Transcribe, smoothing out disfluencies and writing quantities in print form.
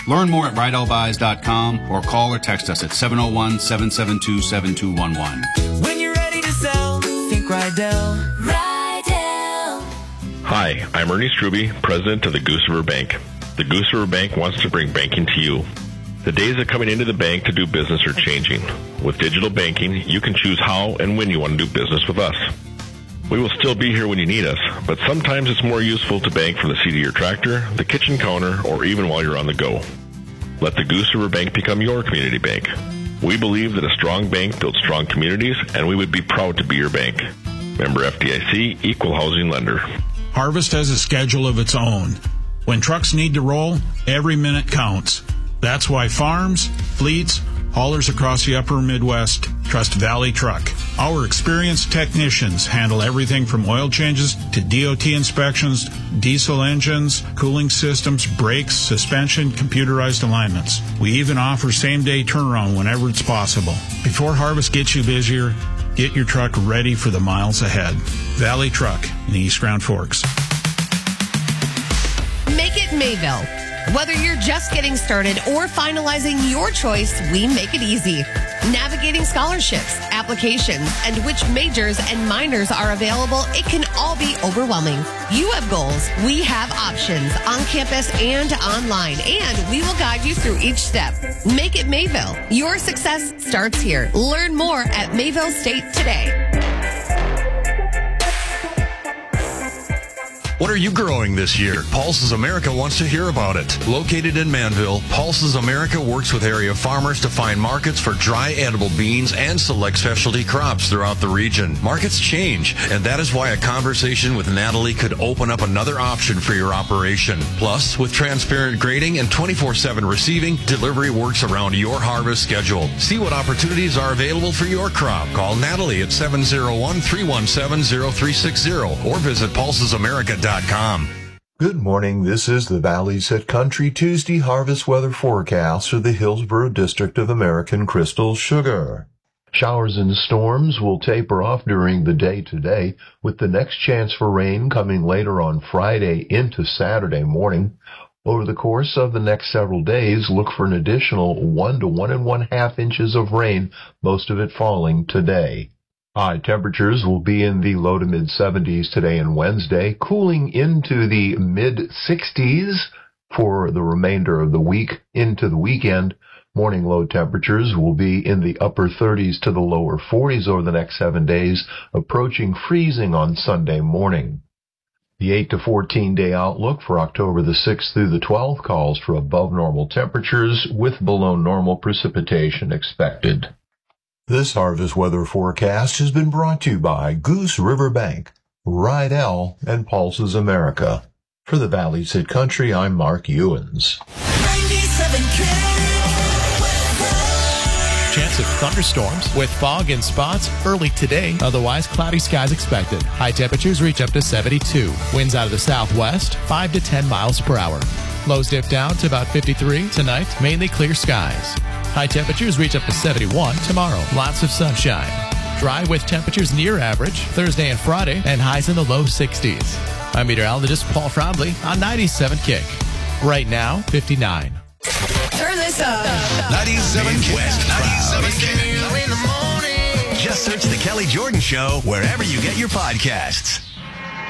Learn more at RydellBuys.com or call or text us at 701-772-7211. When you're ready to sell, think Rydell. Rydell. Hi, I'm Ernie Struby, president of the Goose River Bank. The Goose River Bank wants to bring banking to you. The days of coming into the bank to do business are changing. With digital banking, you can choose how and when you want to do business with us. We will still be here when you need us, but sometimes it's more useful to bank from the seat of your tractor, the kitchen counter, or even while you're on the go. Let the Goose River Bank become your community bank. We believe that a strong bank builds strong communities, and we would be proud to be your bank. Member FDIC, Equal Housing Lender. Harvest has a schedule of its own. When trucks need to roll, every minute counts. That's why farms, fleets, haulers across the upper Midwest trust Valley Truck. Our experienced technicians handle everything from oil changes to DOT inspections, diesel engines, cooling systems, brakes, suspension, computerized alignments. We even offer same-day turnaround whenever it's possible. Before harvest gets you busier, get your truck ready for the miles ahead. Valley Truck in East Grand Forks. Make it Mayville. Whether you're just getting started or finalizing your choice, we make it easy. Navigating scholarships, applications, and which majors and minors are available, it can all be overwhelming. You have goals. We have options on campus and online, and we will guide you through each step. Make it Mayville. Your success starts here. Learn more at Mayville State today. What are you growing this year? Pulses America wants to hear about it. Located in Manville, Pulses America works with area farmers to find markets for dry edible beans and select specialty crops throughout the region. Markets change, and that is why a conversation with Natalie could open up another option for your operation. Plus, with transparent grading and 24/7 receiving, delivery works around your harvest schedule. See what opportunities are available for your crop. Call Natalie at 701-317-0360 or visit pulsesamerica.com. Good morning. This is the Valley's Hit Country Tuesday harvest weather forecast for the Hillsborough District of American Crystal Sugar. Showers and storms will taper off during the day today, with the next chance for rain coming later on Friday into Saturday morning. Over the course of the next several days, look for an additional 1 to 1 1/2 inches of rain, most of it falling today. High temperatures will be in the low to mid-70s today and Wednesday, cooling into the mid-60s for the remainder of the week into the weekend. Morning low temperatures will be in the upper 30s to the lower 40s over the next 7 days, approaching freezing on Sunday morning. The 8 to 14-day outlook for October the 6th through the 12th calls for above normal temperatures with below normal precipitation expected. This harvest weather forecast has been brought to you by Goose River Bank, Rydell, and Pulses America. For the Valley's Hit Country, I'm Mark Ewens. 97K. Chance of thunderstorms with fog and spots early today. Otherwise, cloudy skies expected. High temperatures reach up to 72. Winds out of the southwest, 5 to 10 miles per hour. Lows dip down to about 53 tonight. Mainly clear skies. High temperatures reach up to 71 tomorrow. Lots of sunshine. Dry with temperatures near average Thursday and Friday, and highs in the low 60s. I'm meteorologist Paul Frombly on 97 Kick. Right now, 59. Turn this up. 97 West. 97 Kick. Just search The Kelly Jordan Show wherever you get your podcasts.